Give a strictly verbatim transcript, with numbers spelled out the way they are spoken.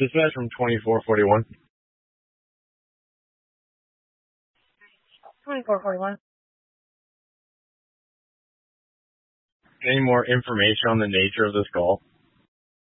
Dispatch from twenty-four forty-one. twenty-four forty-one. Any more information on the nature of this call?